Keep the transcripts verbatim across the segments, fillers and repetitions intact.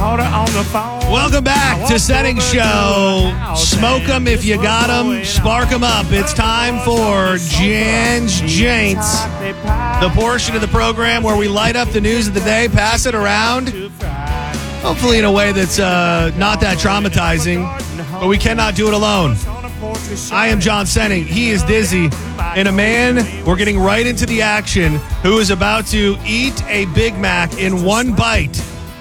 called her on the phone. Welcome back to Setting Show. Smoke them if you got them. Spark them up. It's time for Jan's Jaints, the portion of the program where we light up the news of the day, pass it around, hopefully in a way that's uh, not that traumatizing, but we cannot do it alone. I am John Senning. He is Dizzy. And a man, we're getting right into the action, who is about to eat a Big Mac in one bite.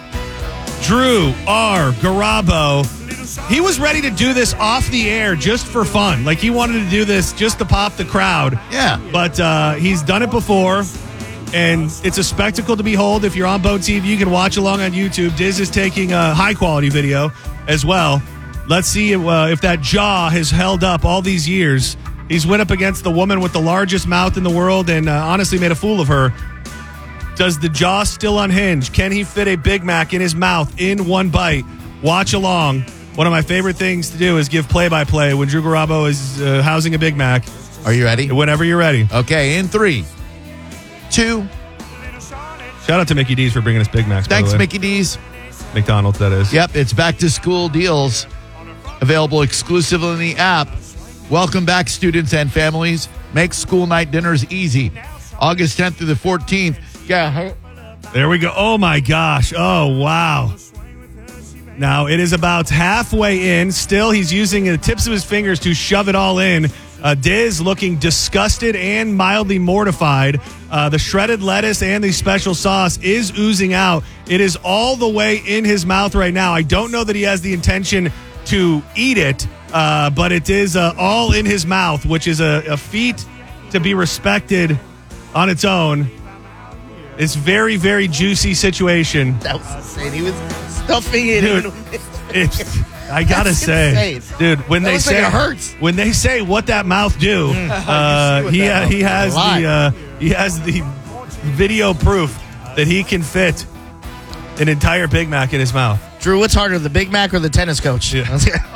Drew R. Garabo. He was ready to do this off the air just for fun. Like, he wanted to do this just to pop the crowd. Yeah. But uh, he's done it before, and it's a spectacle to behold. If you're on Boat T V, you can watch along on YouTube. Diz is taking a high-quality video as well. Let's see if, uh, if that jaw has held up all these years. He's went up against the woman with the largest mouth in the world and uh, honestly made a fool of her. Does the jaw still unhinge? Can he fit a Big Mac in his mouth in one bite? Watch along. One of my favorite things to do is give play-by-play when Drew Garabo is uh, housing a Big Mac. Are you ready? Whenever you're ready. Okay, in three, two. Shout out to Mickey D's for bringing us Big Macs. Thanks, by the way. Mickey D's. McDonald's, that is. Yep, it's back-to-school deals available exclusively in the app. Welcome back, students and families. Make school night dinners easy. August tenth through the fourteenth. Yeah. There we go. Oh, my gosh. Oh, wow. Now, it is about halfway in. Still, he's using the tips of his fingers to shove it all in. Uh, Diz looking disgusted and mildly mortified. Uh, the shredded lettuce and the special sauce is oozing out. It is all the way in his mouth right now. I don't know that he has the intention to eat it, uh, but it is uh, all in his mouth, which is a, a feat to be respected on its own. It's very, very juicy situation. That was insane. He was stuffing it Dude, in. it's, I gotta That's say, insane. dude, when That they looks like say it hurts. when they say what that mouth do, uh, what he that ha- he mouth has do. A lot. the uh, he has the video proof that he can fit an entire Big Mac in his mouth. Drew, what's harder, the Big Mac or the tennis coach? Yeah. oh,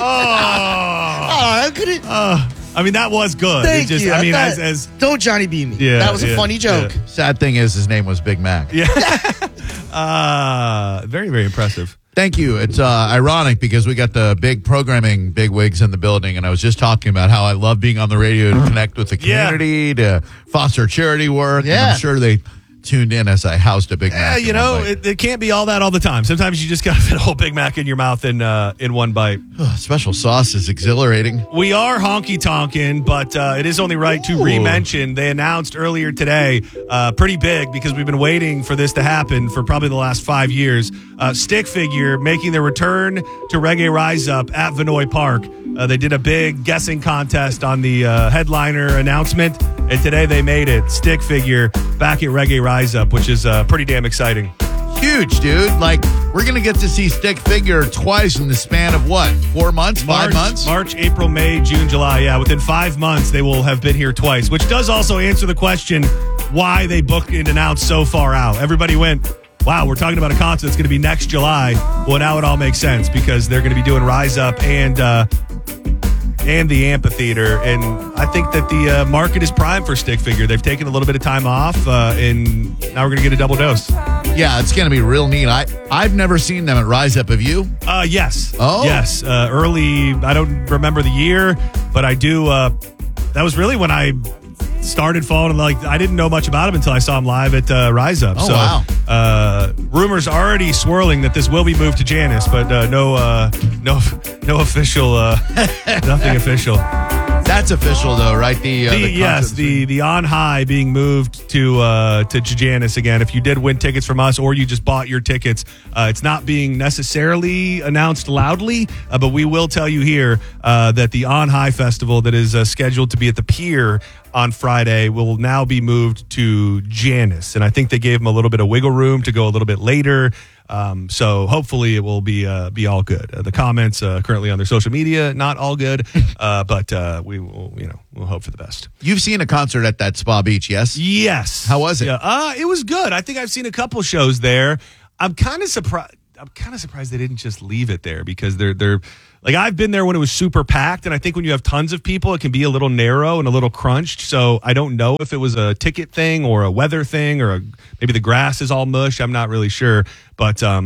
Oh, how could it? uh, I mean that was good. Thank It just, you. I mean, thought- as, as don't Johnny B me. Yeah, that was a yeah, funny joke. yeah. Sad thing is, his name was Big Mac. yeah, uh, very, very impressive. Thank you. It's uh, ironic because we got the big programming bigwigs in the building, and I was just talking about how I love being on the radio to connect with the Yeah. community, to foster charity work. And Yeah. I'm sure they tuned in as I housed a Big Yeah, Mac. in you one know, bite. it, it can't be all that all the time. Sometimes you just got to fit a whole Big Mac in your mouth in uh, in one bite. Special sauce is exhilarating. We are honky tonkin', but uh, it is only right to Ooh. re-mention. They announced earlier today, uh, pretty big because we've been waiting for this to happen for probably the last five years. Uh, Stick Figure making their return to Reggae Rise Up at Vinoy Park. Uh, they did a big guessing contest on the uh, headliner announcement, and today they made it. Stick Figure back at Reggae Rise Up, which is uh, pretty damn exciting. Huge, dude. Like, we're going to get to see Stick Figure twice in the span of what? Four months? March, Five months? March, April, May, June, July. Yeah, within five months, they will have been here twice, which does also answer the question why they booked and announced so far out. Everybody went, wow, we're talking about a concert that's going to be next July. Well, now it all makes sense because they're going to be doing Rise Up and uh, and the amphitheater. And I think that the uh, market is prime for Stick Figure. They've taken a little bit of time off, uh, and now we're going to get a double dose. Yeah, it's going to be real neat. I, I've never seen them at Rise Up. Have you? Uh, yes. Oh. Yes. Uh, early, I don't remember the year, but I do. Uh, that was really when I started following. Like, I didn't know much about him until I saw him live at uh, Rise Up. Oh, so, wow. Uh, rumors already swirling that this will be moved to Janice, but uh, no, uh, no, no official, uh, nothing official. That's official, though, right? The, uh, The, the yes, concert- the the on high being moved to uh, to Janice again. If you did win tickets from us, or you just bought your tickets, uh, it's not being necessarily announced loudly, uh, but we will tell you here uh, that the On High Festival that is uh, scheduled to be at the Pier on Friday will now be moved to Janice, and I think they gave them a little bit of wiggle room to go a little bit later. Um, so hopefully it will be uh, be all good. Uh, the comments uh, currently on their social media, not all good, uh, but uh, we will, you know, we'll hope for the best. You've seen a concert at that Spa Beach, yes? Yes. How was it? Yeah, uh, it was good. I think I've seen a couple shows there. I'm kind of surprised. I'm kind of surprised they didn't just leave it there because they're they're like I've been there when it was super packed, and I think when you have tons of people, it can be a little narrow and a little crunched. So I don't know if it was a ticket thing or a weather thing or a, maybe the grass is all mush. I'm not really sure, but um,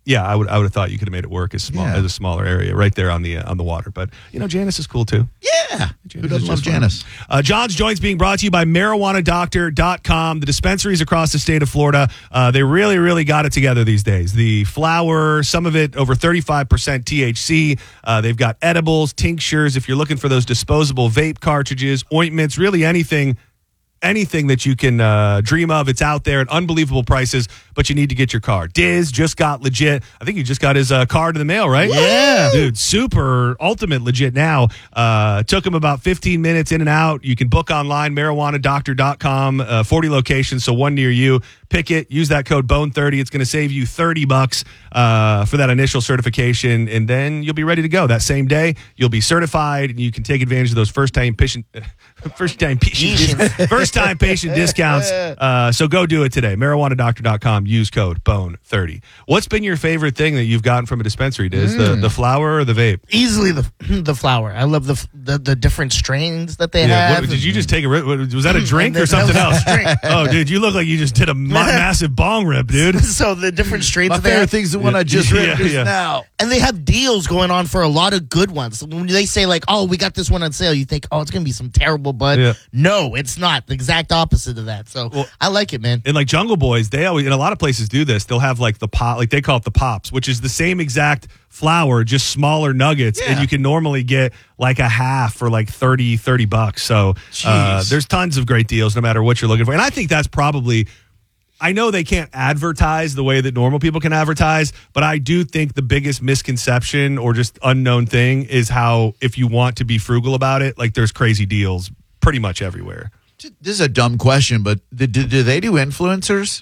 yeah, I would I would have thought you could have made it work as small Yeah. as a smaller area right there on the uh, on the water. But you know, Janice is cool too. Yeah. Who doesn't love Janice? Uh, John's Joints being brought to you by marijuana doctor dot com. The dispensaries across the state of Florida, uh, they really, really got it together these days. The flower, some of it over thirty-five percent T H C. Uh, they've got edibles, tinctures. If you're looking for those disposable vape cartridges, ointments, really anything anything that you can uh, dream of, it's out there at unbelievable prices, but you need to get your car. Diz just got legit. I think he just got his uh, card in the mail, right? Yeah. Dude, super ultimate legit now. Uh, took him about fifteen minutes in and out. You can book online, marijuana doctor dot com, uh, forty locations, so one near you. Pick it, use that code bone thirty. It's going to save you thirty bucks uh, for that initial certification, and then you'll be ready to go. That same day, you'll be certified, and you can take advantage of those first-time patient, first-time patient, first-time patient discounts. Uh, so go do it today. marijuana doctor dot com. Use code bone thirty. What's been your favorite thing that you've gotten from a dispensary, Diz? The, the flower or the vape? Easily the the flower. I love the the, the different strains that they Yeah, have. what, did you just take a rip? Was that a drink or That something was else? a drink. Oh, dude, you look like you just did a ma- massive bong rip, dude. So the different strains My that they favorite have, thing's the one I just Yeah, read just yeah. now. and they have deals going on for a lot of good ones. When they say like, "Oh, we got this one on sale," you think, "Oh, it's gonna be some terrible bud." Yeah. No, it's not. The exact opposite of that. So Well- I like it, man. And like Jungle Boys, they always, and a lot of places do this. They'll have like the pop, like they call it the pops, which is the same exact flour, just smaller nuggets. Yeah. And you can normally get like a half for like thirty, thirty bucks. So uh, Jeez. there's tons of great deals no matter what you're looking for. And I think that's probably, I know they can't advertise the way that normal people can advertise, but I do think the biggest misconception or just unknown thing is how if you want to be frugal about it, like there's crazy deals pretty much everywhere. This is a dumb question, but do, do, do they do influencers?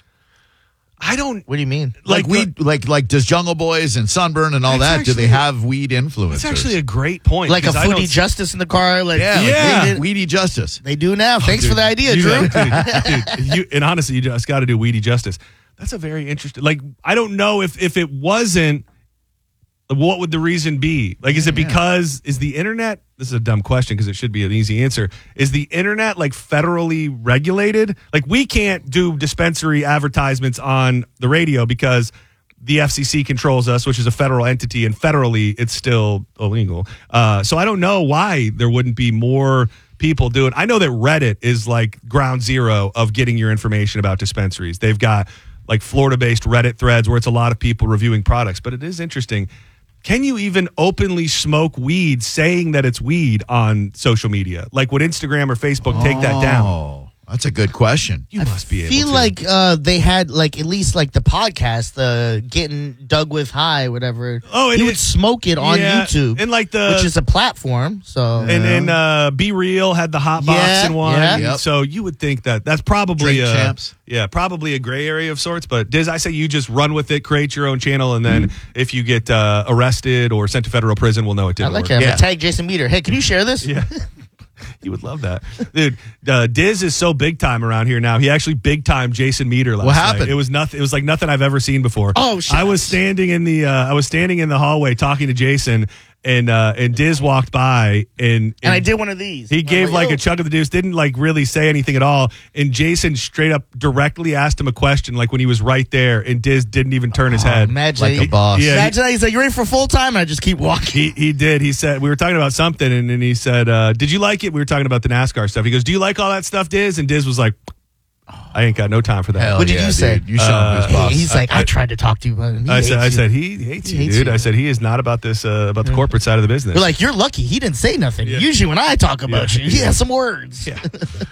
I don't. What do you mean? Like, Like weed, like like does Jungle Boys and Sunburn and all That's that? do they actually- have weed influencers? That's actually a great point. Like a because I don't- foodie justice in the car? Like yeah, Yeah. like weed- weedy justice. they do now. Thanks Dude, for the idea, you Drew. got- dude, dude, you, and honestly, you just got to do weedy justice. That's a very interesting. Like, I don't know if if it wasn't, what would the reason be? Like, is it because is the internet? This is a dumb question because it should be an easy answer. Is the internet like federally regulated? Like, we can't do dispensary advertisements on the radio because the F C C controls us, which is a federal entity, and federally it's still illegal. Uh, so I don't know why there wouldn't be more people do it. I know that Reddit is like ground zero of getting your information about dispensaries. They've got like Florida-based Reddit threads where it's a lot of people reviewing products, but it is interesting. Can you even openly smoke weed saying that it's weed on social media? Like, would Instagram or Facebook take that down? Oh, that's a good question. You must be able feel to. like uh, they had like at least like the podcast, the getting dug with high, whatever. Oh, and he it- would smoke it on Yeah, YouTube, and like the- which is a platform. So And then uh, Be Real had the hot box Yeah, in one. yeah. Yep. So you would think that that's probably Drink a, champs. yeah, probably a gray area of sorts. But Diz, I say you just run with it, create your own channel, and then if you get uh, arrested or sent to federal prison, we'll know it I didn't like work. it. I'm Yeah. gonna tag Jason Meter. Hey, can you share this? Yeah. You would love that. Dude, uh, Diz is so big time around here now. He actually big time Jason Meter last What night. happened? It was nothing. It was like nothing I've ever seen before. Oh, shit. I was standing in the uh, I was standing in the hallway talking to Jason, and uh, and Diz walked by and And I did one of these. He I'm gave like "Yo." a chunk of the deuce, didn't like really say anything at all. And Jason straight up directly asked him a question, like when he was right there, and Diz didn't even turn his head. Imagine Like a he- boss. Yeah, Imagine he's like, "You ready for full time?" And I just keep walking. He he did. He said we were talking about something, and then he said, uh, "Did you like it?" We were talking about the NASCAR stuff. He goes, "Do you like all that stuff, Diz?" And Diz was like, "I ain't got no time for that." Hell What did yeah, you say? dude. You show him Uh, who's boss. He's like, I, I- tried to talk to you, but he I said, I hates you." said he hates He you, hates dude. you. I said he is not about this uh, about the corporate side of the business. We're like, "You're lucky. He didn't say nothing. Yeah. Usually, when I talk about Yeah. you, he has some words." Yeah.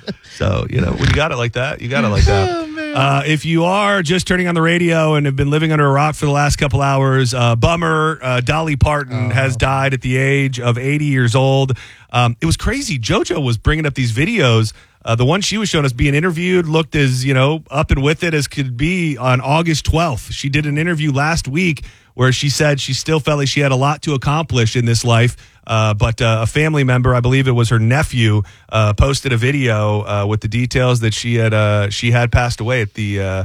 So, you know, when you got it like that, you got it like that. Uh, if you are just turning on the radio and have been living under a rock for the last couple hours, uh, bummer, uh, Dolly Parton has died at the age of eighty years old. Um, it was crazy. JoJo was bringing up these videos. Uh, the one she was showing us being interviewed looked as, you know, up and with it as could be on August twelfth. She did an interview last week where she said she still felt like she had a lot to accomplish in this life. Uh, but uh, a family member, I believe it was her nephew, uh, posted a video uh, with the details that she had uh, she had passed away at the, uh,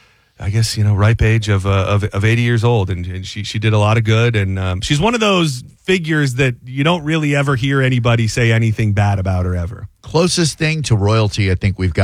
I guess, you know, ripe age of uh, of, of eighty years old, and, and she she did a lot of good. And um, she's one of those figures that you don't really ever hear anybody say anything bad about her ever. Closest thing to royalty I think we've got.